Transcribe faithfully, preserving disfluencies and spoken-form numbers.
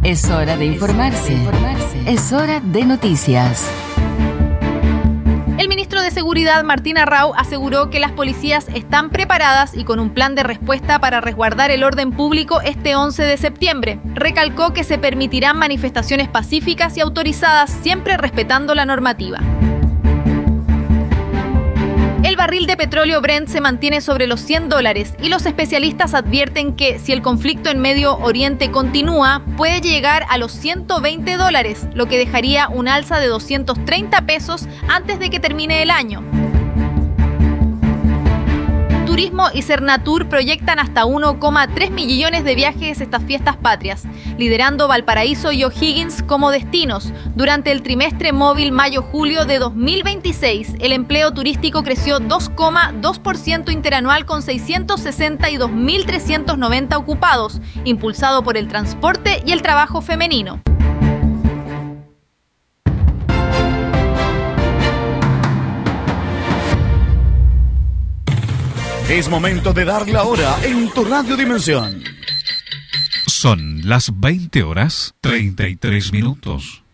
Es hora de informarse. Es hora de noticias. El ministro de Seguridad, Martín Arrau, aseguró que las policías están preparadas y con un plan de respuesta para resguardar el orden público este once de septiembre. Recalcó que se permitirán manifestaciones pacíficas y autorizadas, siempre respetando la normativa. El barril de petróleo Brent se mantiene sobre los cien dólares y los especialistas advierten que si el conflicto en Medio Oriente continúa, puede llegar a los ciento veinte dólares, lo que dejaría un alza de doscientos treinta pesos antes de que termine el año. Turismo y Cernatur proyectan hasta uno coma tres millones de viajes estas fiestas patrias, liderando Valparaíso y O'Higgins como destinos. Durante el trimestre móvil mayo-julio de dos mil veintiséis, el empleo turístico creció dos coma dos por ciento interanual con seiscientos sesenta y dos mil trescientos noventa ocupados, impulsado por el transporte y el trabajo femenino. Es momento de dar la hora en tu Radio Dimensión. Son las veinte horas treinta y tres minutos.